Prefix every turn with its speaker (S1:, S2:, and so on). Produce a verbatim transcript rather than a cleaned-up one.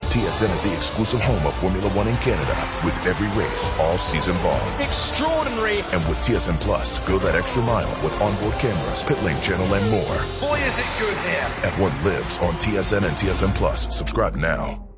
S1: T S N is the exclusive home of Formula One in Canada, with every race all season long.
S2: Extraordinary.
S1: And with T S N Plus, go that extra mile with onboard cameras, pit lane channel, and more.
S2: Boy, is it good here.
S1: F one lives on T S N and T S N Plus. Subscribe now.